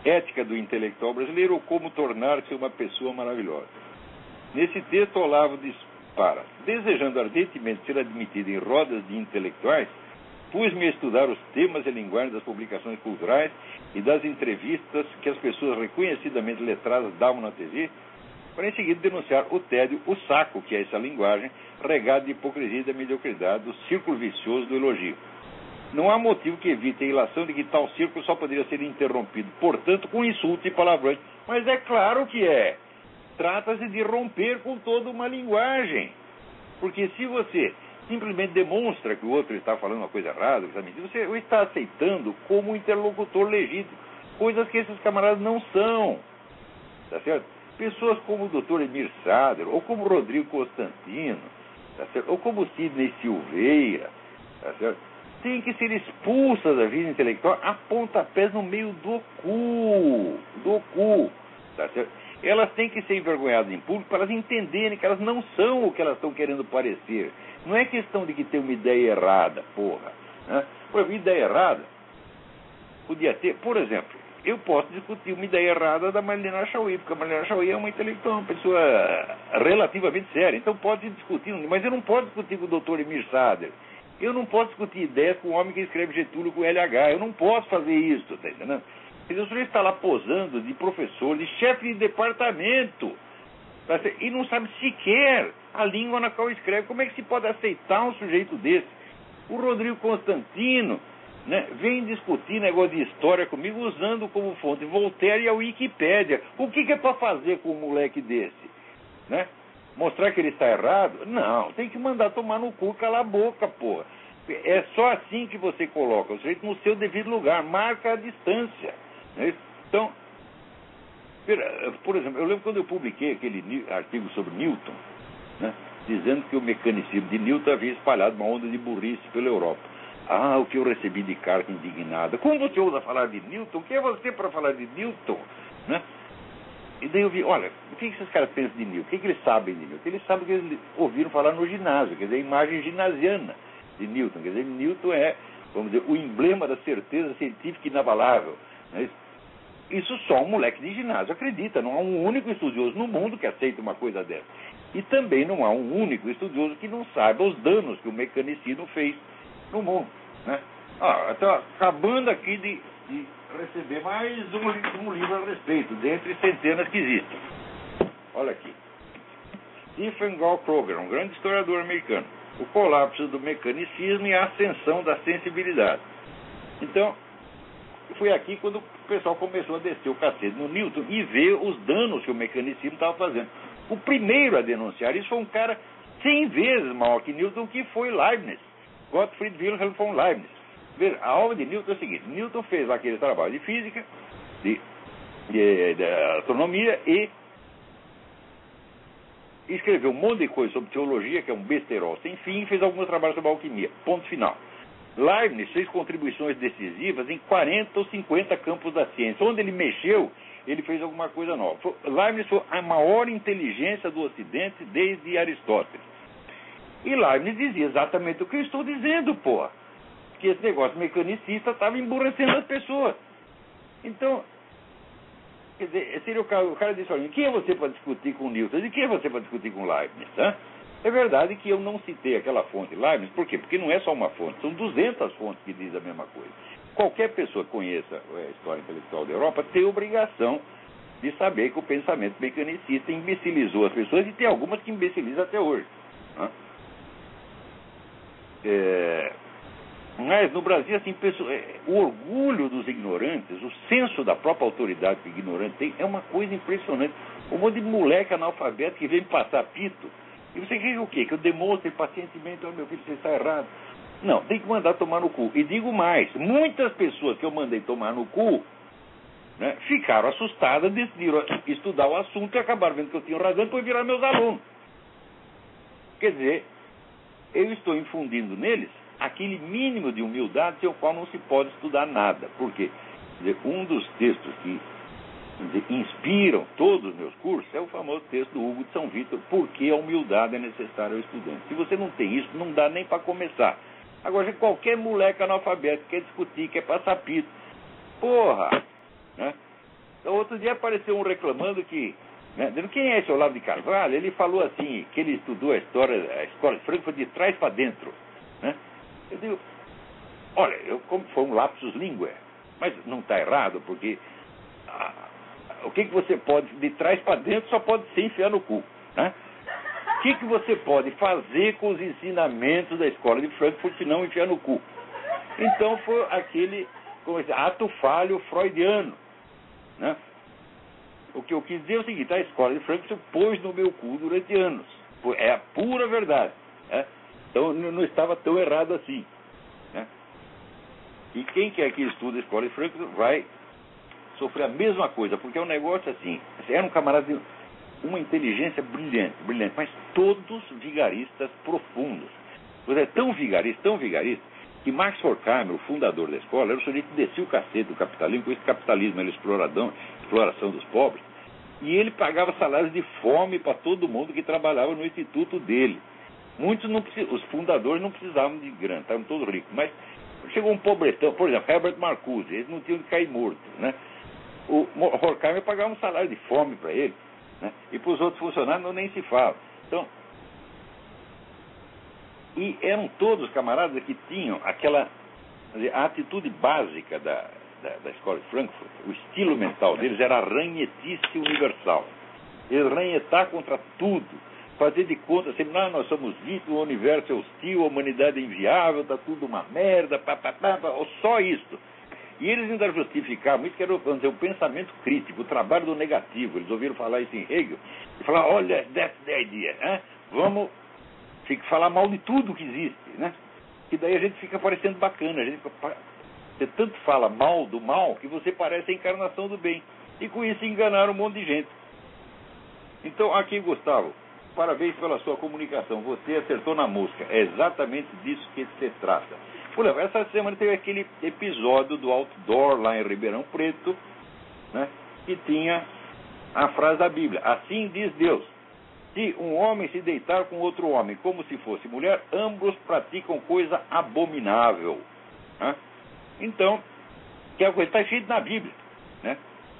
Ética do Intelectual Brasileiro ou Como Tornar-se uma Pessoa Maravilhosa. Nesse texto, Olavo dispara: desejando ardentemente ser admitido em rodas de intelectuais, pus-me a estudar os temas e linguagens das publicações culturais e das entrevistas que as pessoas reconhecidamente letradas davam na TV, para em seguida denunciar o tédio, o saco que é essa linguagem, regada de hipocrisia e da mediocridade, do círculo vicioso do elogio. Não há motivo que evite a ilação de que tal círculo só poderia ser interrompido, portanto, com insultos e palavrões. Mas é claro que é. Trata-se de romper com toda uma linguagem. Porque se você simplesmente demonstra que o outro está falando uma coisa errada, você o está aceitando como interlocutor legítimo, coisas que esses camaradas não são. Tá certo? Pessoas como o Dr. Emir Sader, ou como Rodrigo Constantino, tá certo? Ou como Sidney Silveira, tá certo? Têm que ser expulsas da vida intelectual a pontapés no meio do cu, tá certo? Elas têm que ser envergonhadas em público para elas entenderem que elas não são o que elas estão querendo parecer. Não é questão de que tem uma ideia errada, porra. Né? Por exemplo, ideia errada podia ter, por exemplo, eu posso discutir uma ideia errada da Marilena Chaui, porque a Marilena Chaui é uma intelectual, uma pessoa relativamente séria, então pode discutir, mas eu não posso discutir com o Dr. Emir Sader. Eu não posso discutir ideias com o homem que escreve Getúlio com LH. Eu não posso fazer isso, tá entendendo? O sujeito está lá posando de professor, de chefe de departamento, tá, e não sabe sequer a língua na qual escreve. Como é que se pode aceitar um sujeito desse? O Rodrigo Constantino, né, vem discutir negócio de história comigo usando como fonte Voltaire e a Wikipédia. O que é para fazer com um moleque desse? Né? Mostrar que ele está errado? Não, tem que mandar tomar no cu, calar a boca, porra. É só assim que você coloca o sujeito no seu devido lugar, marca a distância. Né? Então, por exemplo, eu lembro quando eu publiquei aquele artigo sobre Newton, né, dizendo que o mecanicismo de Newton havia espalhado uma onda de burrice pela Europa. Ah, o que eu recebi de carta indignada. Como você ousa falar de Newton? Quem é você para falar de Newton? Né? E daí eu vi, olha, o que esses caras pensam de Newton? O que eles sabem de Newton? Eles sabem que eles ouviram falar no ginásio, quer dizer, a imagem ginasiana de Newton. Quer dizer, Newton é, vamos dizer, o emblema da certeza científica inabalável. Né? Isso só um moleque de ginásio acredita. Não há um único estudioso no mundo que aceita uma coisa dessa. E também não há um único estudioso que não saiba os danos que o mecanicismo fez no mundo. Né? Então, acabando aqui de receber mais um livro a respeito, dentre centenas que existem. Olha aqui. Stephen Gall Kroger, um grande historiador americano. O colapso do mecanicismo e a ascensão da sensibilidade. Então, foi aqui quando o pessoal começou a descer o cacete no Newton e ver os danos que o mecanicismo estava fazendo. O primeiro a denunciar isso foi um cara 100 vezes maior que Newton, que foi Leibniz. Gottfried Wilhelm von Leibniz. A obra de Newton é o seguinte: Newton fez aquele trabalho de física, de astronomia, e escreveu um monte de coisa sobre teologia, que é um besterol sem fim, e fez alguns trabalhos sobre alquimia. Ponto final. Leibniz fez contribuições decisivas em 40 ou 50 campos da ciência. Onde ele mexeu, ele fez alguma coisa nova. Leibniz foi a maior inteligência do Ocidente desde Aristóteles. E Leibniz dizia exatamente o que eu estou dizendo, porra. Que esse negócio mecanicista estava emburrecendo as pessoas. Então, quer dizer, seria o cara disse: olha, quem é você para discutir com Newton? E quem é você para discutir com Leibniz? Né? É verdade que eu não citei aquela fonte Leibniz. Por quê? Porque não é só uma fonte, são 200 fontes que dizem a mesma coisa. Qualquer pessoa que conheça a história intelectual da Europa tem obrigação de saber que o pensamento mecanicista imbecilizou as pessoas, e tem algumas que imbecilizam até hoje. Né? Mas no Brasil, assim, o orgulho dos ignorantes, o senso da própria autoridade que o ignorante tem, é uma coisa impressionante. Um monte de moleque analfabeto que vem passar pito. E você quer o quê? Que eu demonstre pacientemente: meu filho, você está errado. Não, tem que mandar tomar no cu. E digo mais, muitas pessoas que eu mandei tomar no cu, né, ficaram assustadas, decidiram estudar o assunto e acabaram vendo que eu tinha razão e depois viraram meus alunos. Quer dizer, eu estou infundindo neles aquele mínimo de humildade sem o qual não se pode estudar nada. Por quê? Quer dizer, um dos textos que inspiram todos os meus cursos é o famoso texto do Hugo de São Vítor: Por que a humildade é necessária ao estudante? Se você não tem isso, não dá nem para começar. Agora, se qualquer moleque analfabeto quer discutir, quer passar pito, porra, né? Então, outro dia apareceu um reclamando que, né, dizendo quem é esse Olavo de Carvalho, ele falou assim, que ele estudou a escola de Frankfurt de trás para dentro. Né? Eu digo, olha, como foi um lapsus linguae, mas não está errado, porque o que você pode, de trás para dentro, só pode ser enfiar no cu. Né? O que você pode fazer com os ensinamentos da escola de Frankfurt se não enfiar no cu? Então foi aquele ato falho freudiano. Né? O que eu quis dizer é o seguinte, a escola de Frankfurt pôs no meu cu durante anos. É a pura verdade. Né? Então não estava tão errado assim. Né? E quem quer que estude a escola de Frankfurt vai sofrer a mesma coisa, porque é um negócio assim, era um camarada de uma inteligência brilhante, mas todos vigaristas profundos. Pois é, tão vigarista, que Max Horkheimer, o fundador da escola, era o sujeito que descia o cacete do capitalismo, com esse capitalismo era exploração dos pobres, e ele pagava salários de fome para todo mundo que trabalhava no instituto dele. Muitos os fundadores não precisavam de grana, estavam todos ricos, mas chegou um pobretão, por exemplo, Herbert Marcuse, eles não tinham de cair morto, né? O Horkheimer pagava um salário de fome para ele, né? E para os outros funcionários nem se fala. Então, e eram todos camaradas que tinham a atitude básica da escola de Frankfurt, o estilo mental deles era a ranhetice universal. Eles ranhetar contra tudo, fazer de conta, sempre, nós somos vítimas, o universo é hostil, a humanidade é inviável, está tudo uma merda, só isso. E eles ainda justificavam isso, que era o pensamento crítico, o trabalho do negativo. Eles ouviram falar isso em Hegel, e falaram, olha, that's the idea, né? Vamos falar mal de tudo que existe, né? E daí a gente fica parecendo bacana, você tanto fala mal do mal, que você parece a encarnação do bem. E com isso enganaram um monte de gente. Então, aqui, Gustavo, parabéns pela sua comunicação, você acertou na mosca, é exatamente disso que se trata. Por exemplo, essa semana teve aquele episódio do outdoor lá em Ribeirão Preto, né, que tinha a frase da Bíblia, assim diz Deus, se um homem se deitar com outro homem como se fosse mulher, ambos praticam coisa abominável. Né? Então, que é a coisa está escrito na Bíblia. Né?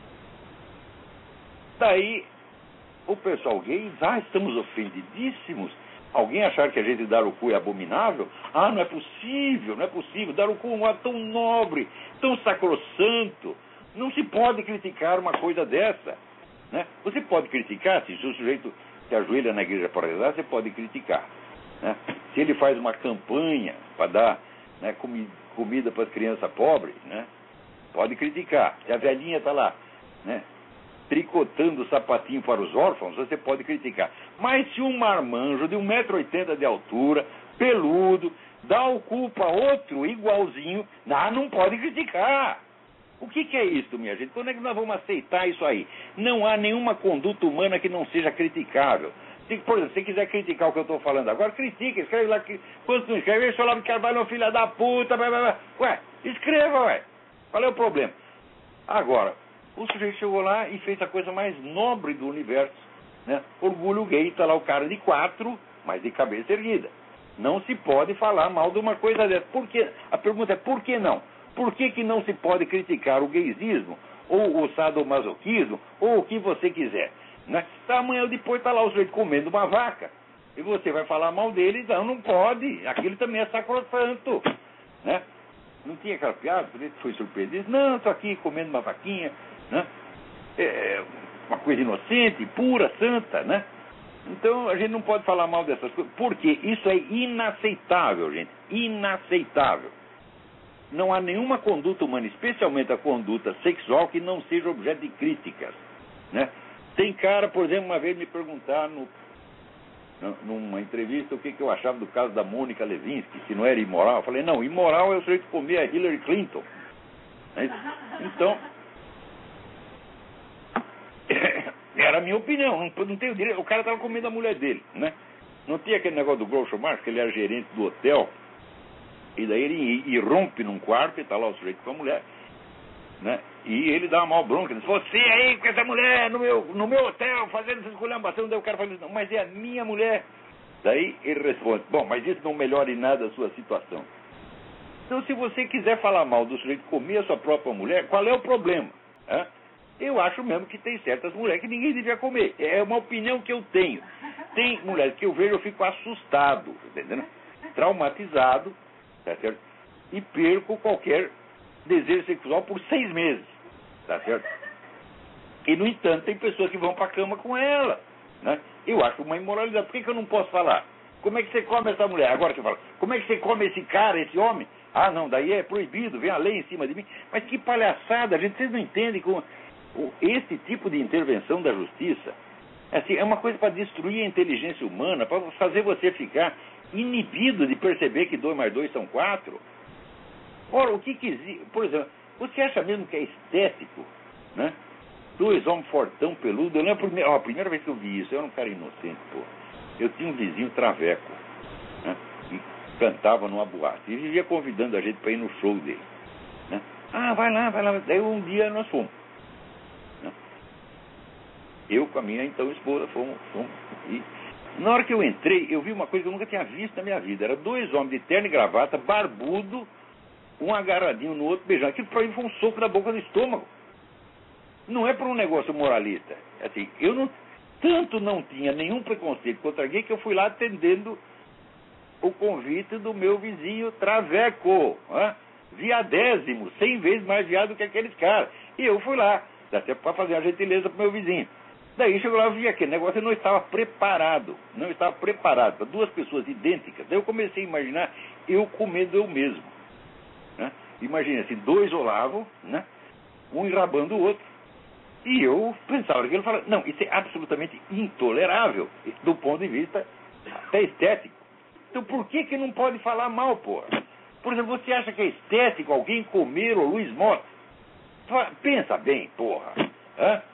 Daí, o pessoal gay diz, estamos ofendidíssimos. Alguém achar que a gente dar o cu é abominável? Não é possível, dar o cu é um ato tão nobre, tão sacrossanto. Não se pode criticar uma coisa dessa. Né? Você pode criticar, se o sujeito se ajoelha na igreja para rezar, você pode criticar. Né? Se ele faz uma campanha para dar, né, comida para as crianças pobres, né, pode criticar. Se a velhinha está lá, né, tricotando sapatinho para os órfãos, você pode criticar. Mas se um marmanjo de 1,80 m de altura, peludo, dá o cu para outro igualzinho, não pode criticar. O que é isso, minha gente? Quando é que nós vamos aceitar isso aí? Não há nenhuma conduta humana que não seja criticável. Por exemplo, se você quiser criticar o que eu estou falando agora, critica, escreve lá. Quando não escreve, esse Olavo de Carvalho é um filho da puta. Ué, escreva, Qual é o problema? Agora, o sujeito chegou lá e fez a coisa mais nobre do universo. Né? Orgulho gay, está lá o cara de 4, mas de cabeça erguida. Não se pode falar mal de uma coisa dessa. Por quê? A pergunta é, por que não? Por que não se pode criticar o gaysismo, ou o sadomasoquismo, ou o que você quiser? Né? Amanhã ou depois está lá o sujeito comendo uma vaca, e você vai falar mal dele, não pode, aquilo também é sacrosanto. Né? Não tinha aquela piada, o sujeito foi surpreendido, não, estou aqui comendo uma vaquinha, né? É uma coisa inocente, pura, santa, né? Então a gente não pode falar mal dessas coisas, porque isso é inaceitável, gente, inaceitável. Não há nenhuma conduta humana, especialmente a conduta sexual, que não seja objeto de críticas. Né? Tem cara, por exemplo, uma vez me perguntar numa entrevista o que eu achava do caso da Mônica Lewinsky, se não era imoral. Eu falei, não, imoral é o sujeito que comia a Hillary Clinton. Né? Então, era a minha opinião, não tenho direito. O cara estava comendo a mulher dele. Né? Não tinha aquele negócio do Groucho Marx, que ele era gerente do hotel. E daí ele irrompe num quarto e está lá o sujeito com a mulher, né? E ele dá uma mal bronca, diz, você aí com essa mulher no meu hotel fazendo essa esculhambação. Daí o cara fala, não, mas é a minha mulher. Daí ele responde, bom, mas isso não melhora em nada a sua situação. Então, se você quiser falar mal do sujeito comer a sua própria mulher, qual é o problema? Eu acho mesmo que tem certas mulheres que ninguém devia comer. É uma opinião que eu tenho. Tem mulheres que eu vejo, eu fico assustado, entendeu? Traumatizado, tá certo? E perco qualquer desejo sexual por 6 meses, tá certo? E, no entanto, tem pessoas que vão para a cama com ela, né? Eu acho uma imoralidade. Por que eu não posso falar? Como é que você come essa mulher? Agora que eu falo, como é que você come esse cara, esse homem? Ah, não, daí é proibido, vem a lei em cima de mim. Mas que palhaçada, gente, vocês não entendem como esse tipo de intervenção da justiça assim, é uma coisa para destruir a inteligência humana, para fazer você ficar inibido de perceber que 2 mais 2 são 4. Ora, o que existe? Por exemplo, você acha mesmo que é estético, né? 2 homens fortão, peludo. Eu lembro a primeira vez que eu vi isso, eu era um cara inocente, pô. Eu tinha um vizinho traveco, né? E cantava numa boate. E vivia convidando a gente para ir no show dele, né? Ah, vai lá, vai lá. Daí um dia nós fomos, né? Eu com a minha então esposa fomos. E na hora que eu entrei, eu vi uma coisa que eu nunca tinha visto na minha vida. Era 2 homens de terno e gravata, barbudo, um agarradinho no outro, beijando. Aquilo para mim foi um soco na boca do estômago. Não é por um negócio moralista. Assim, eu não tinha nenhum preconceito contra gay que eu fui lá atendendo o convite do meu vizinho traveco, né? Viadésimo, 100 vezes mais viado que aqueles caras. E eu fui lá, até para fazer a gentileza para o meu vizinho. Daí chegou lá, eu vi aquele negócio, eu não estava preparado. Não estava preparado para 2 pessoas idênticas. Daí eu comecei a imaginar eu comendo eu mesmo, né? Imagina assim, 2 Olavo, né? Um enrabando o outro. E eu pensava que ele falava, não, isso é absolutamente intolerável do ponto de vista até estético. Então por que não pode falar mal, porra? Por exemplo, você acha que é estético alguém comer o Luiz Mota? Pensa bem, porra. Hã?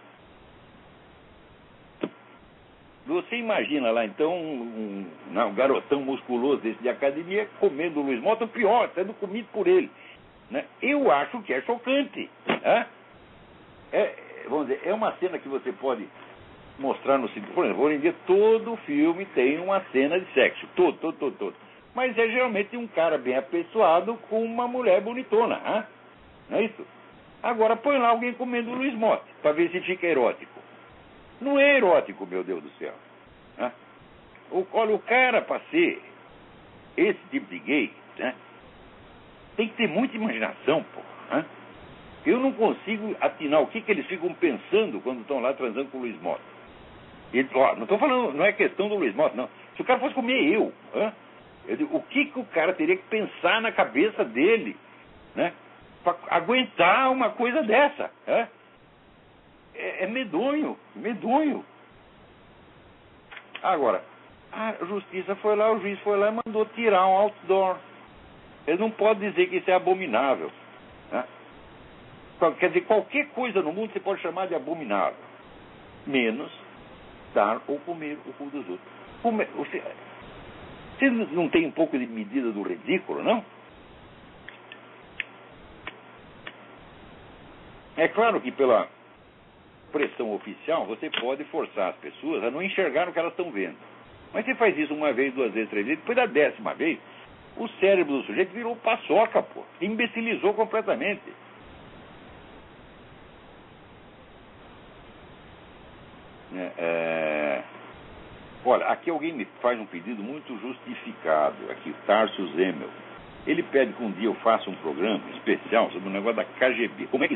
Você imagina lá, então, um garotão musculoso desse de academia comendo o Luiz Mota, o pior, sendo comido por ele, né? Eu acho que é chocante. Hã? Vamos dizer, é uma cena que você pode mostrar no cinema. Por exemplo, hoje em dia todo filme tem uma cena de sexo. Todo. Mas é geralmente um cara bem apessoado com uma mulher bonitona. Hein? Não é isso? Agora põe lá alguém comendo Luiz Motta para ver se fica erótico. Não é erótico, meu Deus do céu. Hein? Olha, o cara para ser esse tipo de gay, né, tem que ter muita imaginação, pô. Hein? Eu não consigo atinar o que eles ficam pensando quando estão lá transando com o Luiz Mota. Não estou falando, não é questão do Luiz Mota, não. Se o cara fosse comer eu digo, o que o cara teria que pensar na cabeça dele, né, para aguentar uma coisa dessa? É medonho. Agora, a justiça foi lá, o juiz foi lá e mandou tirar um outdoor. Ele não pode dizer que isso é abominável, né? Quer dizer, qualquer coisa no mundo você pode chamar de abominável, menos dar ou comer o cu dos outros. Você não tem um pouco de medida do ridículo, não? É claro que pela pressão oficial você pode forçar as pessoas a não enxergar o que elas estão vendo. Mas você faz isso 1 vez, 2 vezes, 3 vezes, depois da 10ª vez, o cérebro do sujeito virou paçoca, pô. Imbecilizou completamente. Olha, aqui alguém me faz um pedido muito justificado, aqui, Tarso Zemel. Ele pede que um dia eu faça um programa especial sobre o negócio da KGB. Como é que